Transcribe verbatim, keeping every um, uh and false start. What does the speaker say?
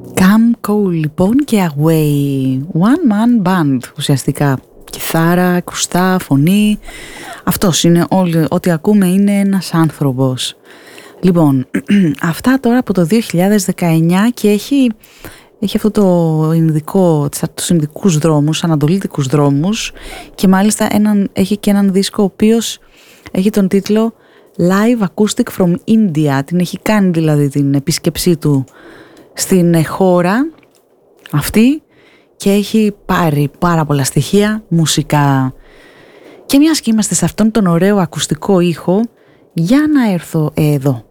Come Cool λοιπόν και Away. One man band ουσιαστικά. Κιθάρα, ακουστά, φωνή. Αυτός είναι όλοι, ό,τι ακούμε είναι ένας άνθρωπος. Λοιπόν, αυτά τώρα από το δύο χιλιάδες δεκαεννιά και έχει, έχει αυτό το ινδικό, τους ινδικούς δρόμους, ανατολίτικους δρόμους και μάλιστα έναν, έχει και έναν δίσκο ο οποίος έχει τον τίτλο Live Acoustic from India. Την έχει κάνει δηλαδή την επίσκεψή του στην χώρα αυτή και έχει πάρει πάρα πολλά στοιχεία μουσικά. Και μιας και είμαστε σε αυτόν τον ωραίο ακουστικό ήχο, για να έρθω εδώ